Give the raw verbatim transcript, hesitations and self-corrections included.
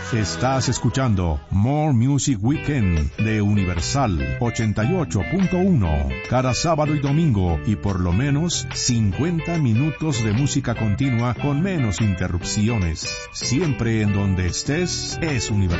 Estás escuchando More Music Weekend de Universal ochenta y ocho punto uno. Cada sábado y domingo y por lo menos cincuenta minutos de música continua con menos interrupciones. Siempre en donde estés es Universal.